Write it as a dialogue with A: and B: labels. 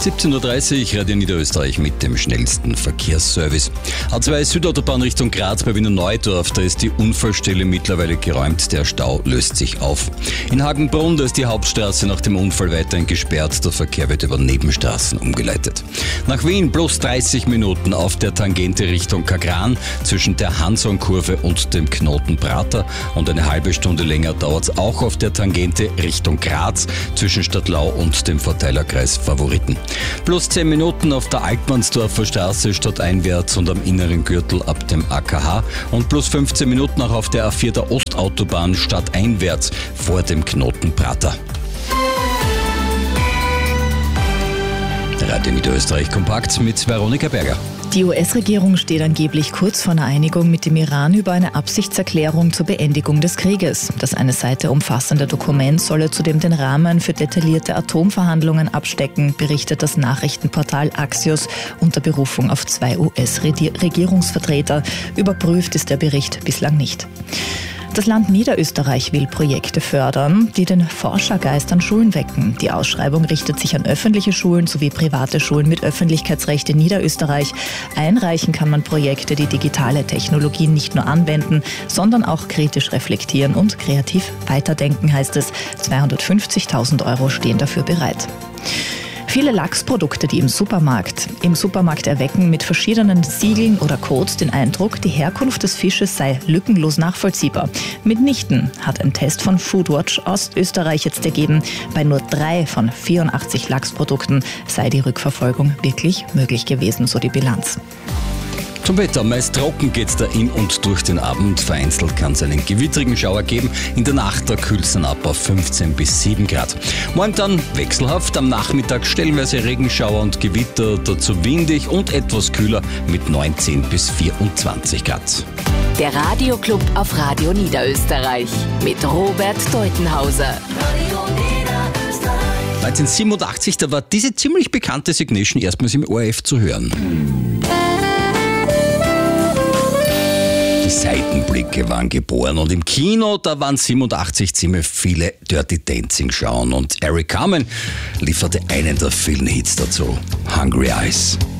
A: 17.30 Uhr, Radio Niederösterreich mit dem schnellsten Verkehrsservice. A2 Südautobahn Richtung Graz bei Wiener Neudorf, da ist die Unfallstelle mittlerweile geräumt, der Stau löst sich auf. In Hagenbrunn, da ist die Hauptstraße nach dem Unfall weiterhin gesperrt, der Verkehr wird über Nebenstraßen umgeleitet. Nach Wien plus 30 Minuten auf der Tangente Richtung Kagran zwischen der Hanson-Kurve und dem Knoten Prater und eine halbe Stunde länger dauert es auch auf der Tangente Richtung Graz zwischen Stadtlau und dem Verteilerkreis Favoriten. Plus 10 Minuten auf der Altmannsdorfer Straße stadteinwärts und am inneren Gürtel ab dem AKH und plus 15 Minuten auch auf der A4 der Ostautobahn stadteinwärts vor dem Knoten Prater. Radio Niederösterreich kompakt mit Veronika Berger.
B: Die US-Regierung steht angeblich kurz vor einer Einigung mit dem Iran über eine Absichtserklärung zur Beendigung des Krieges. Das eine Seite umfassende Dokument solle zudem den Rahmen für detaillierte Atomverhandlungen abstecken, berichtet das Nachrichtenportal Axios unter Berufung auf 2 US-Regierungsvertreter. Überprüft ist der Bericht bislang nicht. Das Land Niederösterreich will Projekte fördern, die den Forschergeist an Schulen wecken. Die Ausschreibung richtet sich an öffentliche Schulen sowie private Schulen mit Öffentlichkeitsrecht in Niederösterreich. Einreichen kann man Projekte, die digitale Technologien nicht nur anwenden, sondern auch kritisch reflektieren und kreativ weiterdenken, heißt es. 250.000 Euro stehen dafür bereit. Viele Lachsprodukte, die im Supermarkt erwecken mit verschiedenen Siegeln oder Codes den Eindruck, die Herkunft des Fisches sei lückenlos nachvollziehbar. Mitnichten hat ein Test von Foodwatch Ostösterreich jetzt ergeben, bei nur 3 von 84 Lachsprodukten sei die Rückverfolgung wirklich möglich gewesen, so die Bilanz.
A: Zum Wetter. Meist trocken geht's da in und durch den Abend. Vereinzelt kann es einen gewittrigen Schauer geben. In der Nacht da kühlt's dann ab auf 15 bis 7 Grad. Morgen dann wechselhaft. Am Nachmittag stellenweise Regenschauer und Gewitter. Dazu windig und etwas kühler mit 19 bis 24 Grad.
C: Der Radioclub auf Radio Niederösterreich mit Robert Deutenhauser.
A: 1987, da war diese ziemlich bekannte Signation erstmals im ORF zu hören. Die Seitenblicke waren geboren und im Kino, da waren 87 ziemlich viele Dirty Dancing schauen und Eric Carmen lieferte einen der vielen Hits dazu, Hungry Eyes.